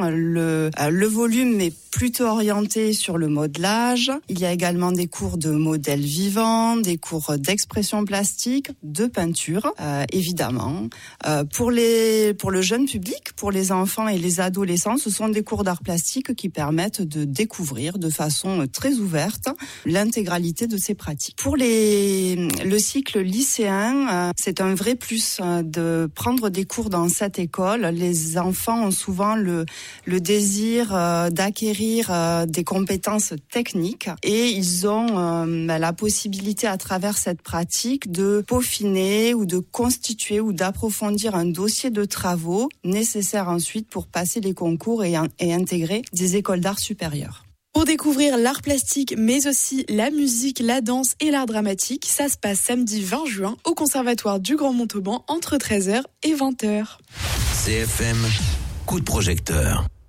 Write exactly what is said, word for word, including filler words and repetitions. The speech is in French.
le, le volume est plutôt orienté sur le modelage. Il y a également des cours de modèles vivants, des cours d'expression plastique, de peinture, euh, évidemment. Euh, pour les, pour le jeune public, pour les enfants et les adolescents, ce sont des cours d'art plastique qui permettent de découvrir de façon très ouverte l'intégralité de ces pratiques. Pour les, le cycle lycéen, euh, c'est un vrai plus euh, de prendre des cours dans cette école. Les enfants ont souvent le, le désir euh, d'acquérir euh, des compétences techniques et ils ont euh, la possibilité à travers cette pratique de peaufiner ou de constituer ou d'approfondir un dossier de travaux nécessaires ensuite pour passer les concours et, et intégrer des écoles d'art supérieures. Pour découvrir l'art plastique, mais aussi la musique, la danse et l'art dramatique, ça se passe samedi vingt juin au Conservatoire du Grand Montauban entre treize heures et vingt heures. C F M, coup de projecteur.